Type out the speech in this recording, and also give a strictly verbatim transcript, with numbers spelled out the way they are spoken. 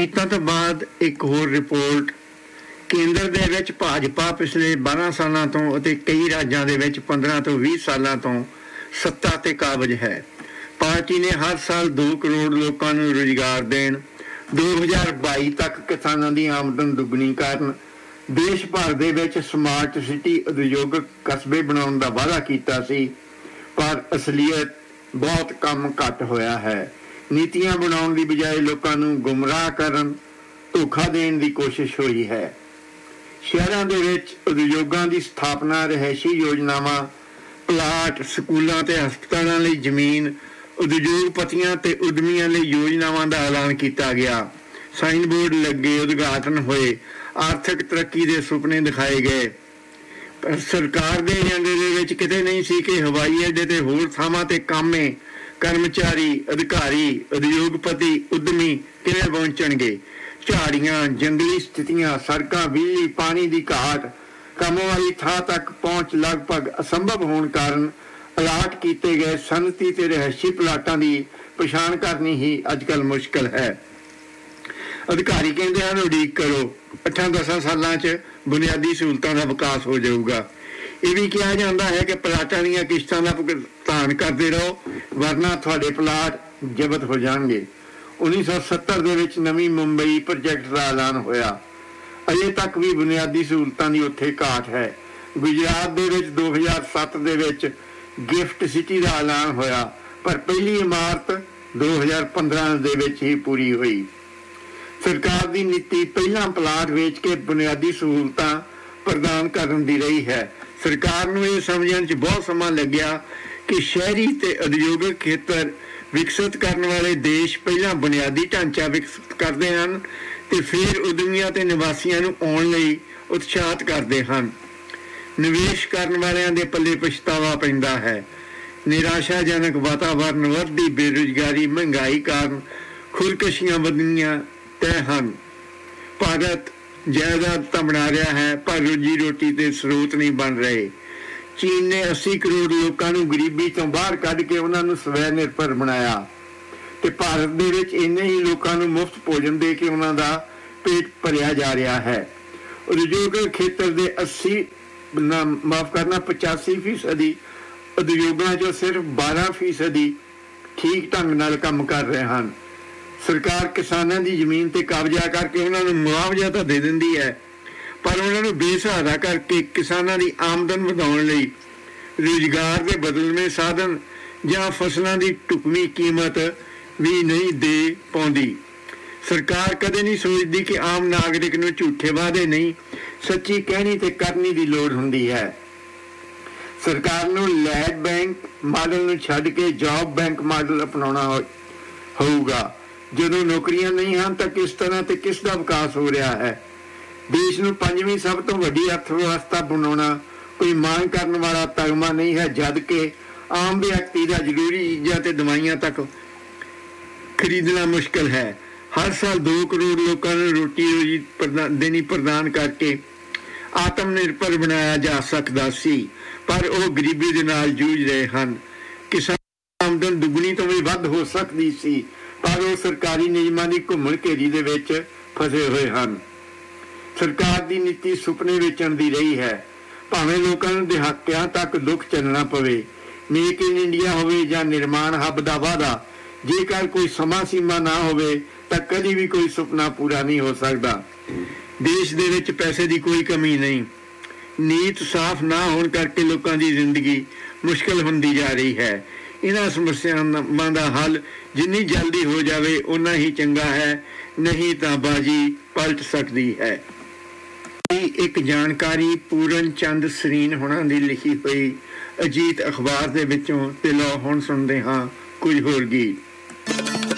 जीतां तो बाद एक होर रिपोर्ट। केंद्र दे विच भाजपा पिछले बारह सालों तो अते कई राज्यों दे विच पंद्रह तो बीस सालों तो सत्ता ते काबज है। पार्टी ने हर साल दो करोड़ लोगों को रोजगार देण, दो हज़ार बाई तक किसानों की आमदन दुगनी करन, देश भर दे विच स्मार्ट सिटी उद्योगक कस्बे बनाउण दा वादा कीता सी, पर असलीयत बहुत कम घट होया है। नीतियां बनाउण दी बजाय लोकां नूं गुमराह करन, धोखा देण दी कोशिश हुई है। शहरां दे विच उद्योगां दी स्थापना, रिहायशी योजनावां, प्लाट, स्कूलों ते हस्पतालों लई जमीन, उद्योगपतियों ते उद्यमियों लई योजनावां दा ऐलान किया गया। साइन बोर्ड लगे, उद्घाटन होए, आर्थिक तरक्की दे सुपने दिखाए गए। पर सरकार दे एजेंडे दे विच किते नहीं सी कि हवाई अड्डे ते होर थावां ते कामे, कर्मचारी, अधिकारी, उद्योगपति, उद्यमी किवें पहुंचणगे। झाड़ियां, जंगली स्थितियां, सड़कां, बिजली, पानी की घाट, काम वाली थां तक पहुंच लगभग असंभव होने कारण अलाट किए गए सनती ते रिहायशी प्लाटां की पछाण करनी ही अजकल मुश्किल है। अधिकारी कहते हैं उड़ीक करो, अठां दसां सालां च बुनियादी सहूलतां दा विकास हो जाऊगा। ये भी कहा जाता है कि प्लाटां दीयां किश्तां दा भुगतान करते रहो, वरना तुहाडे प्लाट जबत हो जाणगे। उन्नीस सौ सत्तर दे विच नवीं मुंबई प्रोजैक्ट का ऐलान होया। अजे तक भी बुनियादी सहूलतां दी उत्थे घाट है। गुजरात दे विच दो हज़ार सत्त दे विच गिफ्ट सिटी का ऐलान होया, पर पहली इमारत दो हज़ार पंद्रह दे विच ही पूरी हुई। सरकार की नीति पहला प्लाट वेच के बुनियादी सहूलतां प्रदान करन दी रही है। सरकार नूं यह समझण च बहुत समा लग्या कि शहरी ते उद्योगिक खेतर विकसित करने वाले देश पहला बुनियादी ढांचा विकसित करते हैं ते फिर उद्यमियों ते निवासियों नूं आउण लई उत्साहित करते हैं। निवेश करने वालियां दे पल्ले पछतावा पैंदा है। निराशाजनक वातावरण, वधदी बेरोजगारी, महंगाई कारण खुदकशियां वधणीਆਂ तय हैं। भारत जायदाद तो बना रहा है, पर रोजी रोटी के स्रोत नहीं बन रहे। चीन ने अस्सी करोड़ लोगों को गरीबी तो बाहर कढ़ के उन्होंने स्वै निर्भर बनाया, तो भारत दे विच इन्ने ही लोगों को मुफ्त भोजन दे के उन्हों का पेट भरिया जा रहा है। उद्योगिक खेत्र के अस्सी माफ करना पचासी फीसदी उद्योगों चो सिर्फ बारह फीसदी ठीक ढंग नाल काम कर रहे हैं। सरकार किसानों की जमीन ते कब्जा करके उन्होंने मुआवजा तो दे दिंदी है, पर उन्होंने बेसहारा करके किसानों की आमदन वधाउण लई रोजगार के बदलवें साधन या फसलों की ढुकवीं कीमत भी नहीं दे पाउंदी। सरकार कदे नहीं सोचती कि आम नागरिक नूं झूठे वादे नहीं, सच्ची कहनी ते करनी की लोड़ हुंदी है। सरकार नूं लैंड बैंक मॉडल नूं छड्ड के जॉब बैंक मॉडल अपनाउणा होऊगा। जदों नौकरियां नहीं हैं तो किस तरह ते किस दा विकास हो रहा है। देश नूं पंजवीं सब तो वड्डी अर्थव्यवस्था बनाउणा कोई मांग करने वाला तगमा नहीं है, जबकि आम व्यक्ति का जरूरी चीज़ां ते दवाइयां तक खरीदना मुश्किल है। हर साल दो करोड़ लोगों को रोटी रोजी प्रदान देनी प्रदान करके आत्मनिर्भर बनाया जा सकता सी, पर वह गरीबी दे नाल जूझ रहे हैं। किसान आमदन दुगनी तो भी वध हो सकती सी, पर वो सरकारी नियमां की घुम्मण घेरी दे विच फसे हुए हैं। सरकार की नीति सुपने वेचण दी रही है, भावें लोकां नूं दहाकिਆਂ तक दुख झेलना पवे। मेक इन इंडिया होवे जां निर्माण हब दा वादा, जेकर कोई समा सीमा ना होवे तां कदी भी कोई सुपना पूरा नहीं हो सकता। देश दे विच पैसे की कोई कमी नहीं, नीत साफ ना होने करके लोगों की जिंदगी मुश्किल होंदी जा रही है। इन्हां समस्यावां दा हल जिन्नी जल्दी हो जाए उन्ना ही चंगा है, नहीं तो बाजी पलट सकती है। एक जानकारी पूरन चंद सरीन होना दी लिखी हुई अजीत अखबार दे विचों ते लो हुण सुनदे हां कुछ होर गीत।